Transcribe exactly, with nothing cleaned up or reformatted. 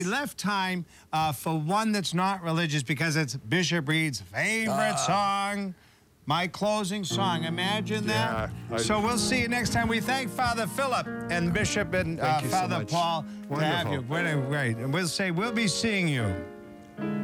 We left time uh, for one that's not religious because it's Bishop Reed's favorite Uh, song, my closing song. Imagine that. Yeah, I- so we'll see you next time. We thank Father Philip and Bishop and uh, Thank you so Father much. Paul to have you. Wonderful. Great. And we'll say we'll be seeing you.